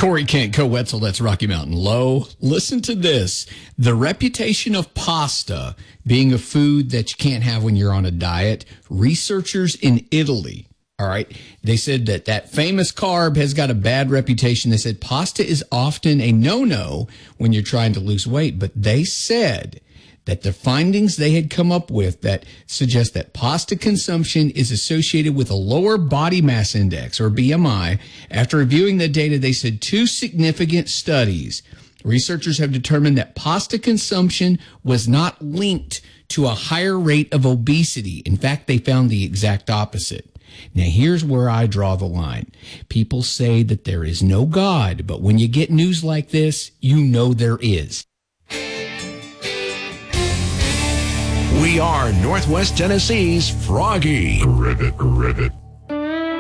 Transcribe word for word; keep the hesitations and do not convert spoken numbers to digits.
Corey Kent, Co-Wetzel, that's Rocky Mountain Low. Listen to this. The reputation of pasta being a food that you can't have when you're on a diet, researchers in Italy, all right, they said that that famous carb has got a bad reputation. They said pasta is often a no-no when you're trying to lose weight, but they said that the findings they had come up with that suggest that pasta consumption is associated with a lower body mass index, or B M I. After reviewing the data, they said two significant studies. Researchers have determined that pasta consumption was not linked to a higher rate of obesity. In fact, they found the exact opposite. Now, here's where I draw the line. People say that there is no God, but when you get news like this, you know there is. We are Northwest Tennessee's Froggy. Rivet, rivet.